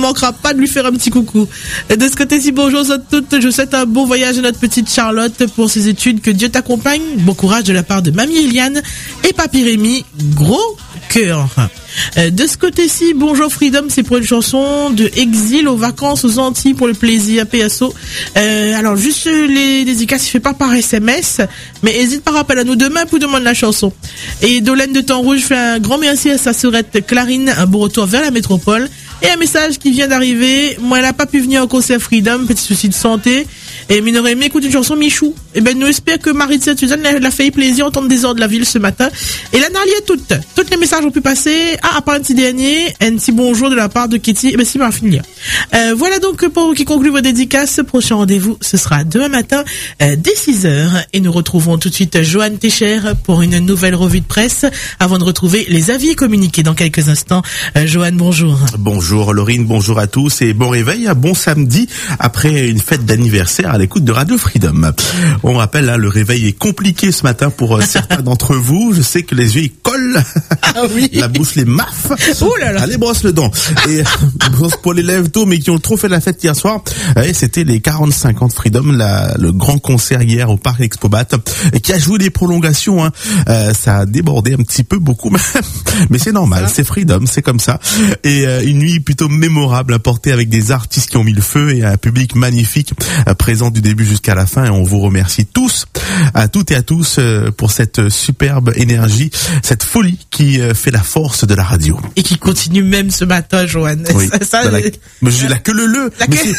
manquera pas de lui faire un petit coucou. De ce côté-ci, bonjour à toutes. Je souhaite un bon voyage à notre petite Charlotte pour ses études. Que Dieu t'accompagne. Bon courage de la part de mamie Eliane et papy Rémi. Gros cœur. De ce côté-ci, bonjour Freedom, c'est pour une chanson de exil aux vacances aux Antilles pour le plaisir, PSO. Alors juste les dédicaces, il fait pas par SMS, mais hésite pas, rappelle à nous demain pour demander la chanson. Et Dolène de Temps Rouge fait un grand merci à sa sœurette Clarine, un bon retour vers la métropole. Et un message qui vient d'arriver, moi elle a pas pu venir au concert Freedom, petit souci de santé, et mais aurait aimé écouter une chanson Michou. Et ben nous espérons que Marie de Sainte-Suzanne l'a fait plaisir entendre des ordres de la ville ce matin. Et la Narlier toutes les messages ont pu passer. À part un petit dernier, un petit bonjour de la part de Kitty, et ben si va finir. Voilà donc pour qui conclut vos dédicaces. Prochain rendez-vous, ce sera demain matin dès 6h. Et nous retrouvons tout de suite Joanne Técher pour une nouvelle revue de presse avant de retrouver les avis communiqués dans quelques instants. Joanne, bonjour. Bonjour Laurine, bonjour à tous et bon réveil, bon samedi après une fête d'anniversaire à l'écoute de Radio Freedom. On rappelle, le réveil est compliqué ce matin pour certains d'entre vous. Je sais que les yeux ils collent, la bouche les maffe. Oh là là. Allez, brosse le dent. Et brosse pour les lèvres tôt, mais qui ont trop fait la fête hier soir. Et c'était les 45 ans de Freedom, le grand concert hier au Parc Expobat, qui a joué des prolongations. Ça a débordé un petit peu beaucoup, mais c'est normal, c'est Freedom, c'est comme ça. Et une nuit plutôt mémorable, apportée avec des artistes qui ont mis le feu et un public magnifique présent du début jusqu'à la fin. Et on vous remercie tous, à toutes et à tous, pour cette superbe énergie, cette folie qui fait la force de la radio. Et qui continue même ce matin, Joanne. Oui, j'ai la queue le.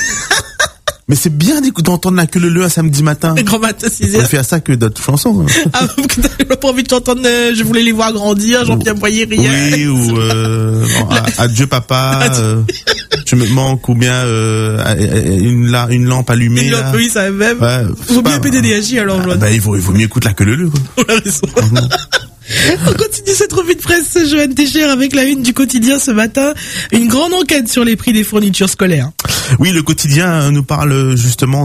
Mais c'est bien d'entendre la queue le un samedi matin. Un grand matin, 6h. On préfère ça que d'autres chansons. Ah, j'ai pas envie de t'entendre, je voulais les voir grandir, Jean-Pierre Boyer, rien. Oui, ou adieu papa, je me manque, ou bien une lampe allumée. Une lampe, oui, ça même. Ouais, faut bien PDDJ alors, Joanne. Il vaut mieux écouter la queue le. On a raison. On continue cette revue de presse, Joanne Técher, avec la une du quotidien ce matin. Une grande enquête sur les prix des fournitures scolaires. Oui, le quotidien nous parle justement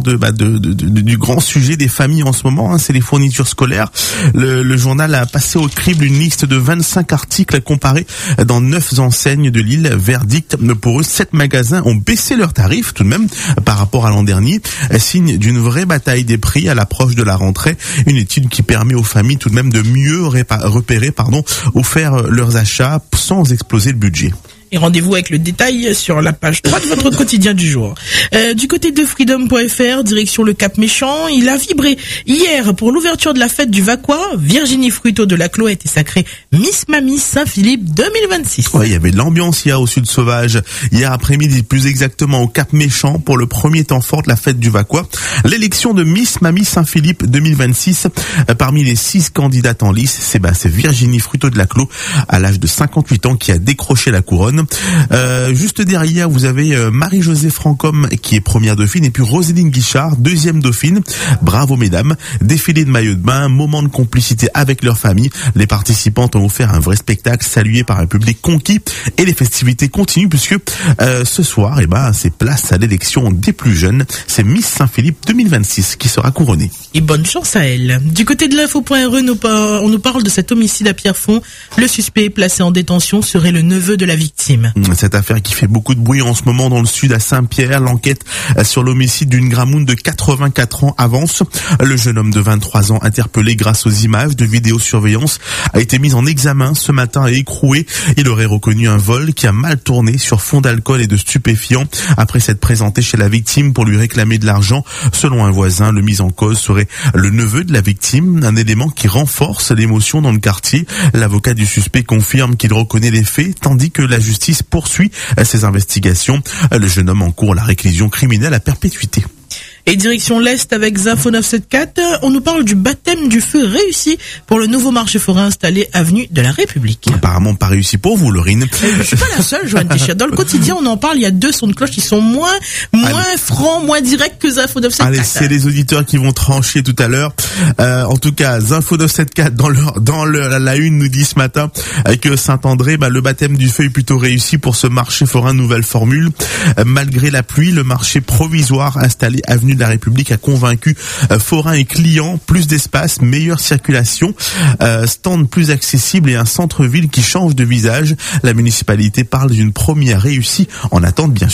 du grand sujet des familles en ce moment, c'est les fournitures scolaires. Le journal a passé au crible une liste de 25 articles comparés dans 9 enseignes de l'île. Verdict, pour eux, 7 magasins ont baissé leurs tarifs tout de même par rapport à l'an dernier. Signe d'une vraie bataille des prix à l'approche de la rentrée. Une étude qui permet aux familles tout de même de mieux repérer, ou faire leurs achats sans exploser le budget. Et rendez-vous avec le détail sur la page 3 de votre quotidien du jour. Du côté de freedom.fr, direction le Cap Méchant, il a vibré hier pour l'ouverture de la fête du Vacquois. Virginie Fruiteau de Laclos a été sacrée Miss Mamie Saint-Philippe 2026. Ouais, il y avait de l'ambiance hier au Sud Sauvage. Hier après-midi, plus exactement au Cap Méchant, pour le premier temps fort de la fête du Vacquois. L'élection de Miss Mamie Saint-Philippe 2026. Parmi les 6 candidates en lice, c'est Virginie Fruiteau de Laclos, à l'âge de 58 ans, qui a décroché la couronne. Juste derrière, vous avez Marie-Josée Francom qui est première dauphine, et puis Roselyne Guichard, deuxième dauphine. Bravo mesdames. Défilé de maillots de bain, moment de complicité avec leur famille. Les participantes ont offert un vrai spectacle salué par un public conquis, et les festivités continuent puisque ce soir, c'est place à l'élection des plus jeunes. C'est Miss Saint-Philippe 2026 qui sera couronnée. Et bonne chance à elle. Du côté de l'info.re, on nous parle de cet homicide à Pierrefonds. Le suspect placé en détention serait le neveu de la victime. Cette affaire qui fait beaucoup de bruit en ce moment dans le sud à Saint-Pierre. L'enquête sur l'homicide d'une Gramoune de 84 ans avance. Le jeune homme de 23 ans, interpellé grâce aux images de vidéosurveillance, a été mis en examen ce matin et écroué. Il aurait reconnu un vol qui a mal tourné sur fond d'alcool et de stupéfiants après s'être présenté chez la victime pour lui réclamer de l'argent. Selon un voisin, le mis en cause serait le neveu de la victime, un élément qui renforce l'émotion dans le quartier. L'avocat du suspect confirme qu'il reconnaît les faits, tandis que la justice poursuit ses investigations. Le jeune homme encourt la réclusion criminelle à perpétuité. Et direction l'Est avec Zinfo 974, on nous parle du baptême du feu réussi pour le nouveau marché forain installé avenue de la République. Apparemment pas réussi pour vous, Laurine. Je suis pas la seule, Joanne Técher. Dans le quotidien, on en parle, il y a 2 sons de cloche qui sont moins francs, moins directs que Zinfo 974. Allez, c'est les auditeurs qui vont trancher tout à l'heure. En tout cas, Zinfo 974 dans la une nous dit ce matin que Saint-André, le baptême du feu est plutôt réussi pour ce marché forain nouvelle formule. Malgré la pluie, le marché provisoire installé avenue de la République a convaincu forains et clients. Plus d'espace, meilleure circulation, stand plus accessible et un centre-ville qui change de visage. La municipalité parle d'une première réussite en attente bien sûr.